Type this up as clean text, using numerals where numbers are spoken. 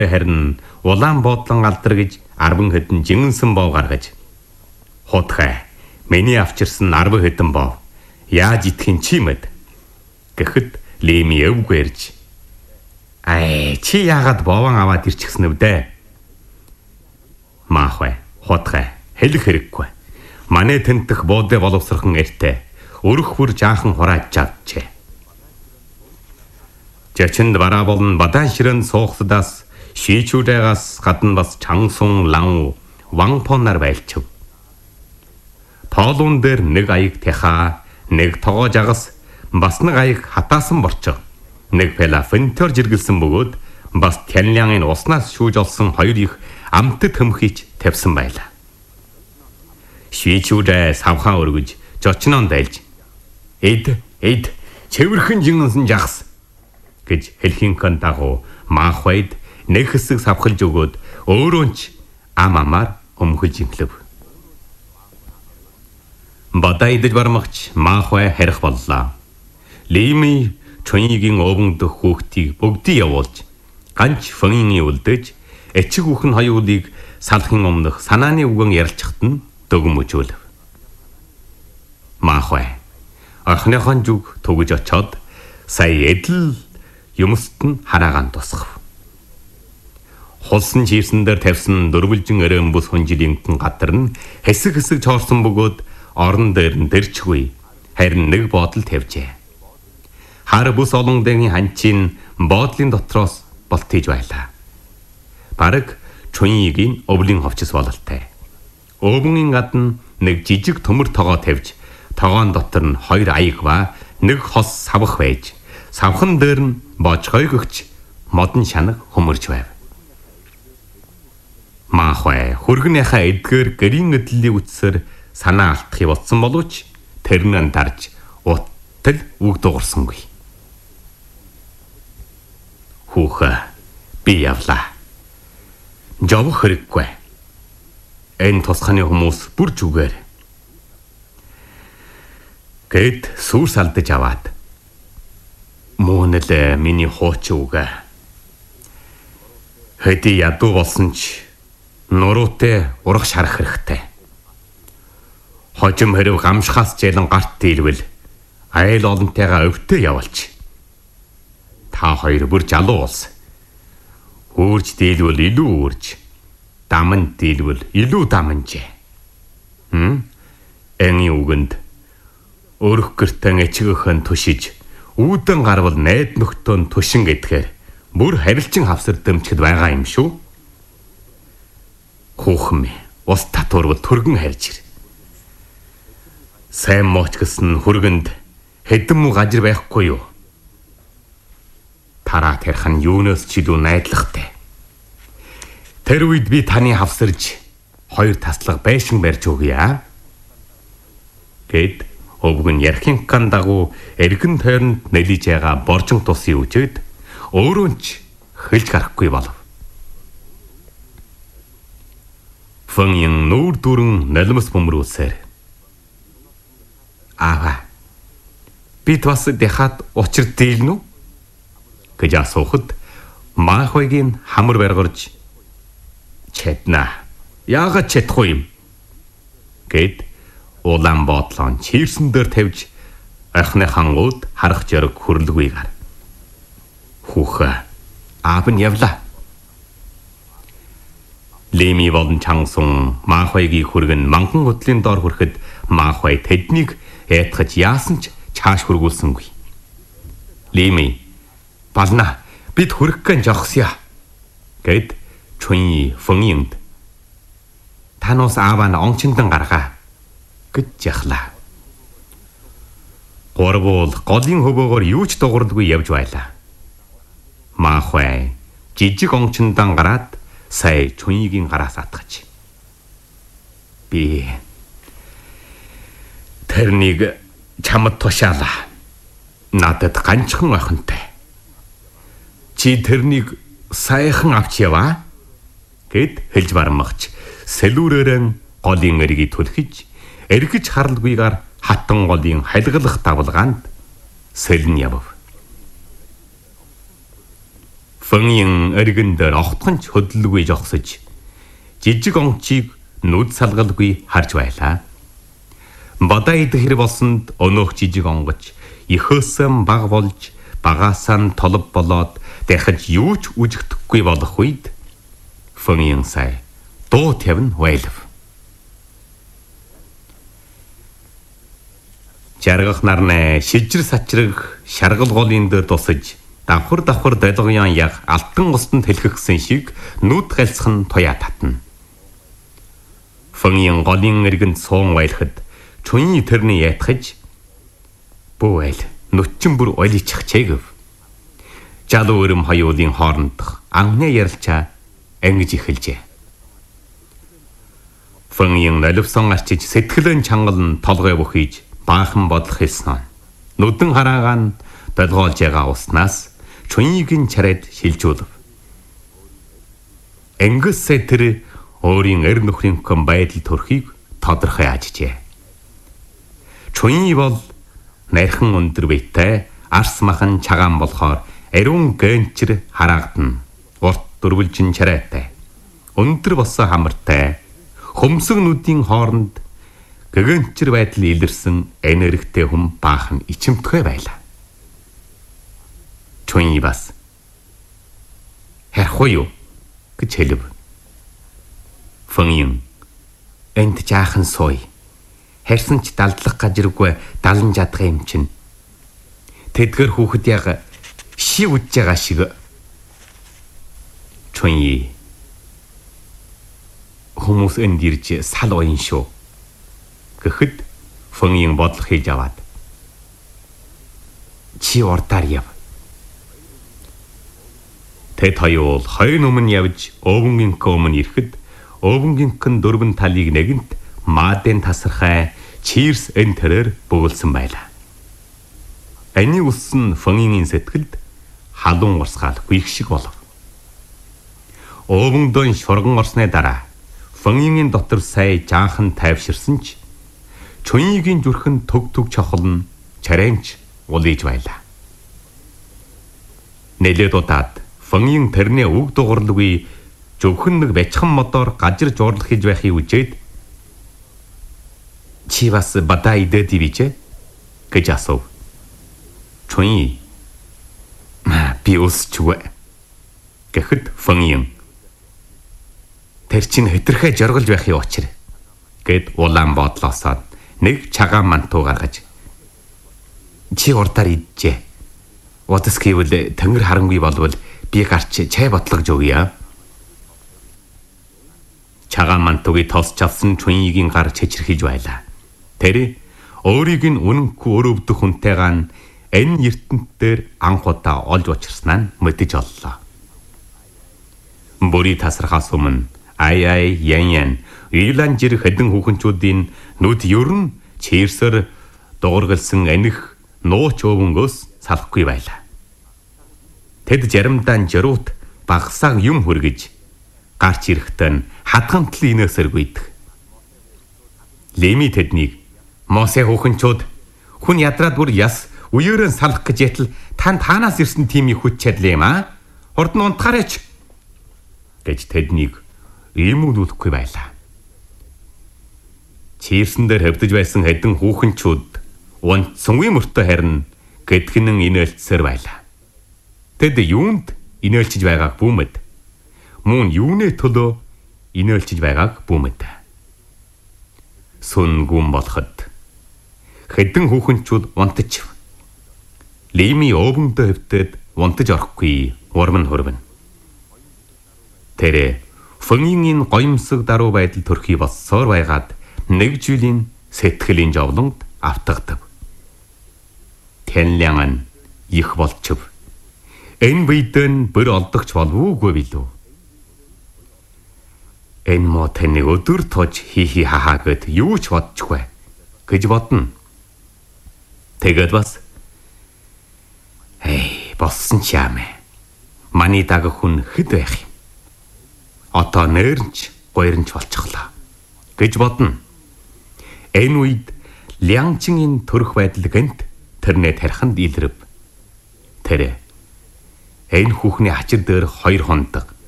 Харин улаан буудлан алдар гэж 10 хэдэн жингэнсэн бов гаргаж хутгай миний авчирсан 10 хэдэн бов яаж итгэн чи мэд гэхэд Леми өвгүй ирж чи яагаад бовон аваад ирчихсэн вэ? Маахвай хутгай хэлэх хэрэггүй. Манай тентх буудэ боловсрохын эртэ өрөх бүр жаахан хурааж чадчээ. Жачинд бараа болон бадан ширэн суухсдаас шийчүүдээс гадна бас чангсун лан ванпонар байлчв. Полун дээр нэг аяг тэха, нэг тогоо жагас, бас нэг аяг хатаасан борчог, нэг пелафентор жиргэлсэн бөгөөд бас тянлянгийн уснаас шүүж олсон хоёр их амтд хөмхийч тавьсан байлаа. Шийчүүдээ савхаа өргөж жочнон дайлж эд цэвэрхэн жингэнсэн жагс гэж хэлхинхэн дагуу Маахвайд нэг хэсэг савхалж өгөөд өөрөөнч ам амаар өмхөж имлэв. Бадай идэж бармагч Маахвай харих боллоо. Леми Чоньигийн овон дөх хүүхдийг бүгдийг явуулж ганц фонгийн үлдээж эцэг хүүхэн хоёулыг салахын өмнөх санааны үгэн ярилцахад нь дөгөн өжөөлөв. Маахвай орхиныхон зүг түгэж очоод сая эдл юмст нь хараагаан тусгав. Хулсан чийсэн дээр тавьсан дөрвөлжин өрөөм бүс хүнжилийн гадар нь хэсэг чоорсон бөгөөд орон дээр нь дэрчгүй харин нэг бодол тавьжээ. Хар бүс олон дэгийн ханчийн боодлын дотроос болтиж байлаа. Бараг Чоньигийн өвлийн ховчс бололтой. Өвгөний гадна нэг жижиг төмөр тогоо тавьж тогоон дотор нь хоёр аяг ба нэг хос савх байж савхан дээр нь божгой гөгч модон шанаг хөмөрж байв. Маахвай хөргөнийхээ эдгээр гэрийн эдллийн үтсээр санаа алдахыг бодсон боловч тэр нь дарж уттал үг дуурсангүй. Хүүхэ би явлаа. Жовх хэрэггүй. Энэ тусганы хүмүүс бүр зүгээр. Гэт сүрс алдаж аваад. Мөнэл миний хууч үгэ. Хэдий ядуу болсон ч нуруутай урах шарах хэрэгтэй. Хожим хэрэг гамшхаас зэлэн гарт дийлвэл айл олонтойгоо өвтөө явуулч. Та хоёр бүр жалуу улс. Өөрж дийлвэл илүү өөрж, даман дийлвэл илүү даманжээ. Эний үгэнд өрөх гэртэн эчгөхөн түшиж, үүдэн гарвал найд нөхтөн түшин гэдгээр бүр харилчин хавсар дэмчгэд байгаа юм шүү. Хүүхэн ус татварвал түргэн харж ир. Сайн моч гэсэн хүргэнд хэдэн муу гажир байхгүй юу? Тараа тэрх нь юунаас ч илүү найдлахтай. Тэр үед би таны хавсарж хоёр таслаг байшин барьж өгье. Гэт өвгөн ярхийн дагуу эргэн тойронд нэлиж байгаа боржин тусын үжээд өөрөөнч хэлж гарахгүй болов. Фонгийн нүүр дүрэн налмас бөмрүүлсээр аава бид бас дэхад учир дийлнэ үү гэж асуухад Маахвайгийн хамар баргарч чадна яагаад чадахгүй юм гэд улаан боодлон чийрсэн дээр тавьж ахныхан ууд харах зориг хөрлөггүй гар. Хүүхэ аав нь явлаа. Леми болон чангсун Маахвайгийн хүргэн манган хөдлийн доор хүрэхэд Маахвай тэднийг яатгаж яасан ч чааш хүргүүлсэнгүй. Леми бална бид хүрэх гэн жогсъя гэд Чоньи фонgiнд танаас ааваа ончиндан гаргаа гэж яхлаа. Горбол голын хөвөөгөр юу ч дуурдаггүй явж байлаа. Маахвай жижиг ончиндан гараад сая Чоньигийн гараас атгаж. Би тэрнийг чамд тушаалаа. Надад ганцхан охинтой. Чи тэрнийг сайхан авч яваа гэд хэлж бармагч сэлүүрээрэн голын эргийг түлхэж эргэж харалгүйгээр хатан голын халиглах давлгаанд сэлэн явв. Фэнгийн өргөн дээр огтхон ч хөдөлгөгүй жогсож жижиг онцгийг нүд салгалгүй харж байлаа. Бадаа идэх хэрэг болсонд өнөөх жижиг онгоч ихөөсөн баг болж багаасаа нь толб болоод дахиж юу ч үжигдэхгүй болох үед Фэнгийн сая дуу тавин байлв. Жаргах нарны шижир сачраг шаргал голын дээр тусаж давхар долгоён яг алтан устанд хэлхэгсэн шиг нүд галцхан туяа татна. Фэнгийн голын эргэнд суун байлахад чуйны тэрний ятгаж бүүэл нүчин бүр оличих чэгэв. Жалуу өрөм хоёулын хоорондох анхны ярилцаа ангиж эхэлжээ. Фэнгийн налвсан арчиж сэтгэлэн чангал нь толгой бүхийж баахан бодлох хэлсэн. Нүдэн хараагаа нь долгоолж байгаа уснаас чуйгийн чарайд шилжүүлв. Ангисээ тэр өөрийн эр нөхрийн хүн байдал төрхийг тодорхой ажжээ. Чуйн бол нархан өндөр биетэй арс махан чагаан болохоор ариун гэнчэр хараагдана. Урт дөрвөлжин чарайтай. Өндөр босон хамартай. Хөмсөг нүдийн хооронд гэгэнчэр байдал илэрсэн энергтэй хүм баахан ичимтгэй байлаа. Чуйн бас харахгүй юу гэж хэлв. Фэнгийн энд жаахан сууй. Харсан ч далдлах гажиргүй далан чадах юм чинь. Тэдгэр хүүхэд яг шив үдж байгаа шиг. Чуйн хүмүүс энд ирж сал уян шүү гэхэд Фэнгийн бодлого хийж аваад чи урдаар яв. Тэд хоёул хоёр өмнө явж өвөнгөнх өмнө ирэхэд өвөнгөнх дөрвөн талыг нэгэнт маадын тасархай чирс эн тэрээр бөөлсөн байлаа. Эний ус нь Фэнгийн сэтгэлд халуун урсгаал гүйх шиг болов. Өвөндөн шурган орсны дараа Фэнгийн дотор сая жаахан тайвширсан ч Чуйгийн зүрхэн төг чохолн чарамч улиж байлаа. Нэлээд удаад Фэнгийн тэрний үг дугарлгүй зөвхөн нэг бяцхан мотор гажир жуурлах хийж байхыг үжээд чи бас бадаа идээд ивэж гэж асуув. Чуй би усчгүй гэхэд Фэнгийн тэр чинь хэтэрхэ жорголж байхын учир гэд улаан бодлоосоод нэг чагаан мантуу гаргаж чи урдаар иджээ. Удас гэвэл тэнгэр харангүй болвол би гарч чай ботлогож өгье. Чагаан мантуугийн тос чавсан Чуйгийн гар чичирхиж байлаа. Тэр өөрийг нь үнэнгүй өрөвдөх хүнтэйгээ нь энэ ертөнт дээр анх удаа олж учирснаа нь мэдэж оллоо. Бүрий тасрахаас өмнө ай ян Ирланд жир хэдэн хүүхэнчүүдийн нүд ерөн чирсэр дуургалсан аних нууч өвөнгөөс салахгүй байлаа. Тэд заримдаа жируут багсааг юм хүргэж гарч ирэхдээ хадгамтл инээсэр гүйдэг. Леми тэднийг Мосе хүүхэнчүүд хүн ядраад бүр яс үеэрэн салах гэж ятал танаас ирсэн тимийн хүч чадлаа юм аа. Хурд нь унтахаарч гэж тэднийг иймүүлэхгүй байлаа. Чирсэн дээр хөвдөж байсан хэдэн хүүхэнчүүд унтсангүй мөртөө харин гэдгэнэн инээлцсээр байлаа. Тэд юунд инээлчж байгааг бүүмэд. Мөн юунэ төлөө инээлчж байгааг бүүмэд. Сүн гүн болоход хэдэн хүүхэнчүүд унтаж Лими өвөндөө хөвдөд унтаж орохгүй урам нь хурвна. Тэр Фэнгийн гоёмсог даруй байдал төрхий болсоор байгаад нэг жилийн сэтгэлийн жовлонд автагдав. Тэнлянг нь их болчв. Энэ бидэн бүр олдогч болвоогүй билүү. Энэ мо таны өдөр тож хихи хахаа гэд юу ч бодчихгүй гэж бодно. Тэгэд бас болсон ч яамэ. Маний дагах хүн хэд байх юм. Одоо нэрнч гоёрнч болчихлоо гэж бодно. Энэ үед Лянчингийн төрөх байдал гэнт тэрнээ тархинд илрэв. Тэр энэ хүүхний ачир дээр 2 хондог.